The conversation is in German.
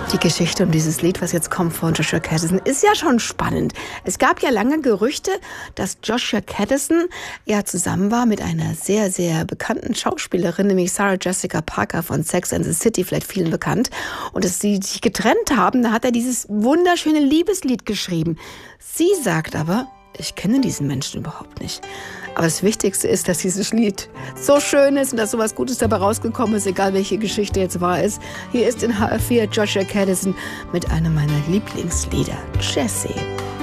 Die Geschichte um dieses Lied, was jetzt kommt von Joshua Caddison, ist ja schon spannend. Es gab ja lange Gerüchte, dass Joshua Caddison ja zusammen war mit einer sehr, sehr bekannten Schauspielerin, nämlich Sarah Jessica Parker von Sex and the City, vielleicht vielen bekannt. Und dass sie sich getrennt haben, da hat er dieses wunderschöne Liebeslied geschrieben. Sie sagt aber, ich kenne diesen Menschen überhaupt nicht. Aber das Wichtigste ist, dass dieses Lied so schön ist und dass so was Gutes dabei rausgekommen ist, egal welche Geschichte jetzt wahr ist. Hier ist in HR4 Joshua Caddison mit einem meiner Lieblingslieder, Jessie.